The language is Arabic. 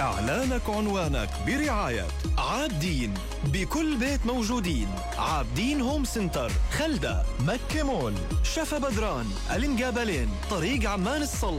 إعلانك عنوانك برعاية عابدين، بكل بيت موجودين. عابدين هوم سنتر، خلدة، مكة مول، شفا بدران، الانقابلين، طريق عمان الصل.